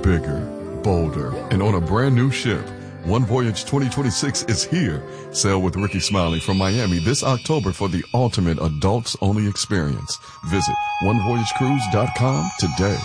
bigger, bolder, and on a brand new ship. One Voyage 2026 is here. Sail with Ricky Smiley from Miami this October for the ultimate adults-only experience. Visit onevoyagecruise.com today.